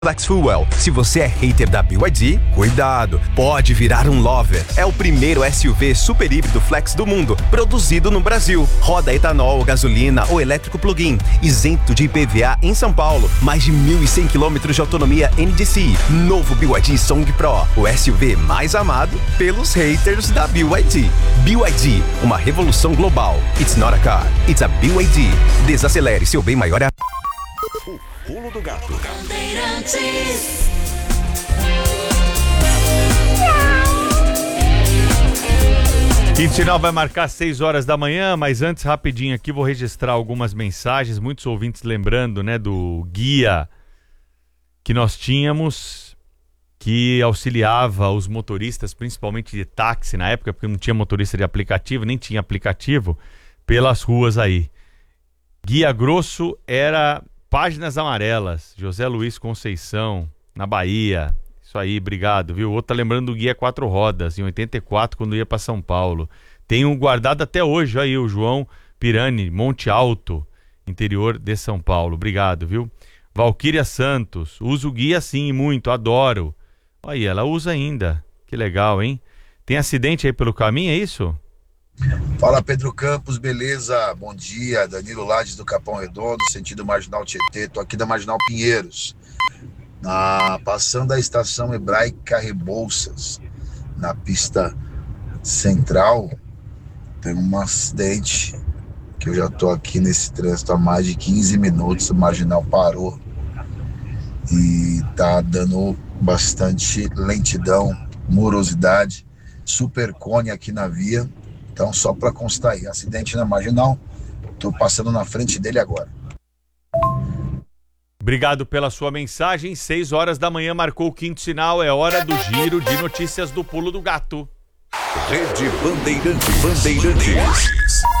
Flex Fuel. Se você é hater da BYD, cuidado, pode virar um lover. É o primeiro SUV super híbrido flex do mundo, produzido no Brasil. Roda etanol, gasolina ou elétrico plug-in, isento de IPVA em São Paulo. Mais de 1.100 km de autonomia NDC. Novo BYD Song Pro, o SUV mais amado pelos haters da BYD. BYD, uma revolução global. It's not a car, it's a BYD. Desacelere, seu bem maior é a... Pulo do Gato. Quintinal vai marcar 6 horas da manhã, mas antes, rapidinho aqui, vou registrar algumas mensagens. Muitos ouvintes lembrando, né, do guia que nós tínhamos, que auxiliava os motoristas, principalmente de táxi na época, porque não tinha motorista de aplicativo, nem tinha aplicativo, pelas ruas aí. Guia grosso era Páginas Amarelas, José Luiz Conceição, na Bahia. Isso aí, obrigado, viu? Outro tá lembrando do Guia 4 Rodas, em 84, quando ia para São Paulo. Tem um guardado até hoje aí, o João Pirani, Monte Alto, interior de São Paulo. Obrigado, viu? Valquíria Santos, uso o guia sim, muito, adoro. Aí, ela usa ainda. Que legal, hein? Tem acidente aí pelo caminho, é isso? Fala, Pedro Campos, beleza? Bom dia, Danilo Lades do Capão Redondo, sentido Marginal Tietê, tô aqui da Marginal Pinheiros, passando a estação Hebraica Rebouças, na pista central. Tem um acidente que eu já tô aqui nesse trânsito há mais de 15 minutos, o Marginal parou e tá dando bastante lentidão, morosidade, super cone aqui na via. Então, só para constar aí, acidente na Marginal, tô passando na frente dele agora. Obrigado pela sua mensagem. 6 horas da manhã marcou o quinto sinal, é hora do giro de notícias do Pulo do Gato. Rede Bandeirantes.